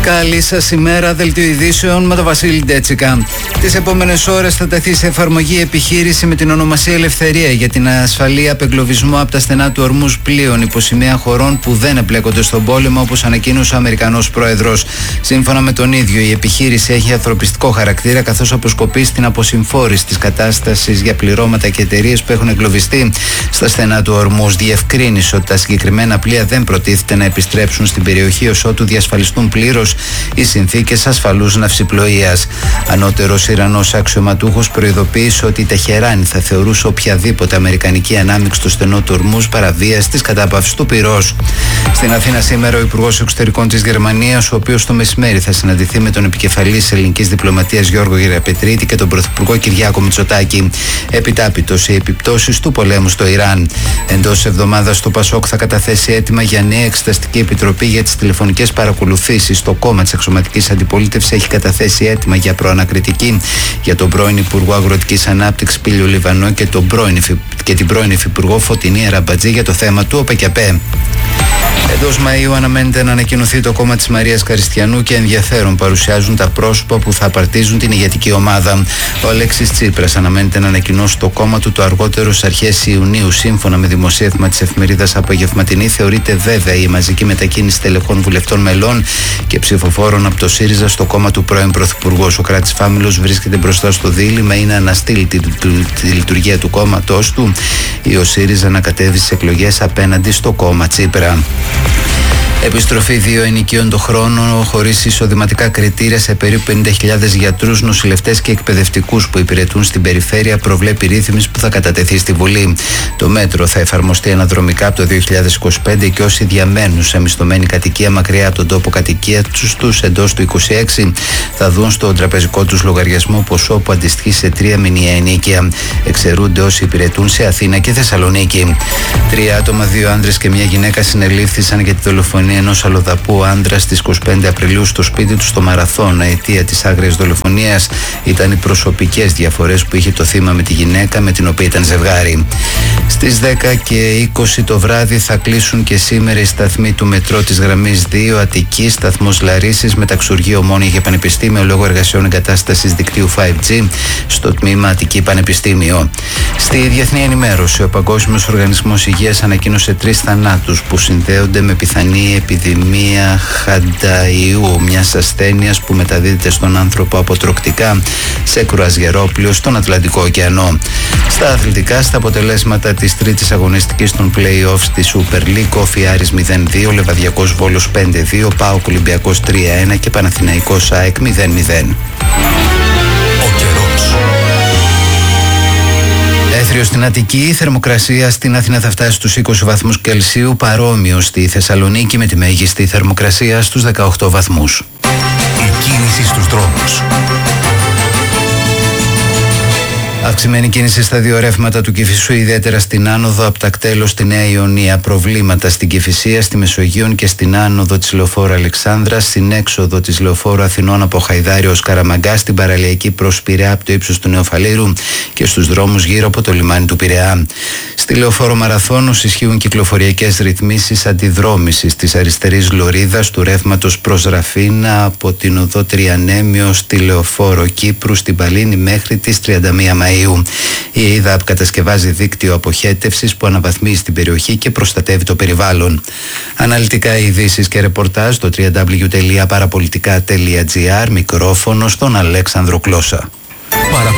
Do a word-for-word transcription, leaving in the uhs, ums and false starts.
Καλή σας ημέρα, δελτίο ειδήσεων με τον Βασίλη Ντέτσικα. Τις επόμενες ώρες θα τεθεί σε εφαρμογή επιχείρηση με την ονομασία Ελευθερία για την ασφαλή απεγκλωβισμό από τα στενά του Ορμούζ πλοίων υπό σημαία χωρών που δεν εμπλέκονται στον πόλεμο, όπως ανακοίνωσε ο Αμερικανός Πρόεδρος. Σύμφωνα με τον ίδιο, η επιχείρηση έχει ανθρωπιστικό χαρακτήρα, καθώς αποσκοπεί στην αποσυμφόρηση της κατάστασης για πληρώματα και εταιρείες που έχουν εγκλωβιστεί στα στενά του Ορμούζ. Διευκρίνησε ότι τα συγκεκριμένα πλοία δεν προτίθεται να επιστρέψουν στην περιοχή ως ότου διασφαλιστούν πλήρως οι συνθήκες ασφαλούς ναυσιπλοείας. Ανώτερος Ιρανός αξιωματούχος προειδοποίησε ότι η Τεχεράνη θα θεωρούσε οποιαδήποτε αμερικανική ανάμειξη στο στενό του Ορμούζ παραβίαση της κατάπαυσης του πυρός. Στην Αθήνα σήμερα ο Υπουργός Εξωτερικών της Γερμανίας, ο οποίος το μεσημέρι θα συναντηθεί με τον επικεφαλής της ελληνικής διπλωματίας Γιώργο Γεραπετρίτη και τον Πρωθυπουργό Κυριάκο Μητσοτάκη. Επιτάπητος οι επιπτώσεις του πολέμου στο Ιράν. Εντός εβδομάδας το Πασόκ θα καταθέσει αίτημα για νέα εξεταστική επιτροπή για τις τηλεφωνικές παρακολουθήσεις. Το κόμμα της Αξιωματικής Αντιπολίτευσης έχει καταθέσει αίτημα για προανακριτική για τον πρώην Υπουργό Αγροτικής Ανάπτυξης Πήλιο Λιβανό και, τον πρώην, και την πρώην Υφυπουργό Φωτεινή Αραμπατζή για το θέμα του ΟΠΕΚΕΠΕ. Εντός Μαΐου αναμένεται να ανακοινωθεί το κόμμα της Μαρίας Καριστιανού και ενδιαφέρον παρουσιάζουν τα πρόσωπα που θα απαρτίζουν την ηγετική ομάδα. Ο Αλέξης Τσίπρας αναμένεται να ανακοινώσει το κόμμα του το αργότερο στις αρχές Ιουνίου. Σύμφωνα με δημοσίευμα της εφημερίδας Απογευματινή, θεωρείται βέβαια η μαζική μετακίνηση τελεχών βουλευτών μελών και ψηφοφόρων από το ΣΥΡΙΖΑ στο κόμμα του πρώην Πρωθυπουργού. Ο Κράτης Φάμιλος βρίσκεται μπροστά στο δίλημμα ή να αναστείλει τη, τη, τη λειτουργία του κόμματός του ή ο ΣΥΡΙΖΑ να κατέβει στις εκλογές απέναντι στο κόμμα Τσίπρα. Επιστροφή δύο ενοικίων το χρόνο χωρίς εισοδηματικά κριτήρια σε περίπου πενήντα χιλιάδες γιατρούς, νοσηλευτές και εκπαιδευτικούς που υπηρετούν στην περιφέρεια προβλέπει ρύθμιση που θα κατατεθεί στη Βουλή. Το μέτρο θα εφαρμοστεί αναδρομικά από το δύο χιλιάδες είκοσι πέντε και όσοι διαμένουν σε μισθωμένη κατοικία μακριά από τον τόπο κατοικία τους εντός του είκοσι έξι θα δουν στο τραπεζικό τους λογαριασμό ποσό που αντιστοιχεί σε τρία μηνιαία ενίκια. Εξαιρούνται όσοι υπηρετούν σε Αθήνα και Θεσσαλονίκη. Τρία άτομα, δύο άνδρες και μια γυναίκα συνελήφθησαν για τη δολοφονία ενός αλλοδαπού άντρα στις είκοσι πέντε Απριλίου στο σπίτι του στο Μαραθώνα. Αιτία της άγριας δολοφονίας ήταν οι προσωπικές διαφορές που είχε το θύμα με τη γυναίκα με την οποία ήταν ζευγάρι. Στις δέκα και είκοσι το βράδυ θα κλείσουν και σήμερα οι σταθμοί του μετρό της γραμμής δύο Αττική, σταθμός Λαρίσης, μεταξουργείο Ομόνια και Πανεπιστήμιο λόγω εργασιών εγκατάστασης δικτύου φάιβ τζι στο τμήμα Αττική Πανεπιστήμιο. Στη διεθνή ενημέρωση, ο Παγκόσμιος Οργανισμός Υγείας ανακοίνωσε τρεις θανάτους που συνδέονται με πιθανή επιδημία χανταϊού, μιας ασθένειας που μεταδίδεται στον άνθρωπο από τρωκτικά σε κρουαζιερόπλοιο στον Ατλαντικό ωκεανό. Στα αθλητικά, στα αποτελέσματα της τρίτης αγωνιστικής των play-offs της Super League, Όφι Άρης μηδέν δύο, Λεβαδιακός Βόλος πέντε δύο, ΠΑΟΚ Ολυμπιακός τρία ένα και Παναθηναϊκός ΑΕΚ μηδέν μηδέν. Ο καιρός. Έθριο στην Αττική, η θερμοκρασία στην Αθήνα θα φτάσει στους είκοσι βαθμούς Κελσίου, παρόμοιο στη Θεσσαλονίκη με τη μέγιστη θερμοκρασία στους δεκαοκτώ βαθμούς. Η κίνηση στους δρόμους. Αυξημένη κίνηση στα δύο ρεύματα του Κηφισού, ιδιαίτερα στην άνοδο από Τακτέλο στη Νέα Ιωνία. Προβλήματα στην Κηφισία, στη Μεσογείων και στην άνοδο της Λεωφόρου Αλεξάνδρας, στην έξοδο της Λεωφόρου Αθηνών από Χαϊδάριο ως Καραμαγκά, στην παραλιακή προς Πειραιά από το ύψος του Νεοφαλήρου και στους δρόμους γύρω από το λιμάνι του Πειραιά. Στη Λεωφόρο Μαραθώνος ισχύουν κυκλοφοριακές ρυθμίσεις αντιδρόμησης της αριστερής λωρίδας του ρεύματος προς Ραφίνα από την οδό Τριανέμιο στη Λεωφόρο Κύπρου στην Παλίνη μέχρι τις τριάντα μία Μαΐου. Η ΕΙΔΑΠ κατασκευάζει δίκτυο αποχέτευσης που αναβαθμίζει την περιοχή και προστατεύει το περιβάλλον. Αναλυτικά ειδήσεις και ρεπορτάζ στο double-u double-u double-u τελεία παραπολιτικά τελεία τζι άρ, μικρόφωνο στον Αλέξανδρο Κλώσσα.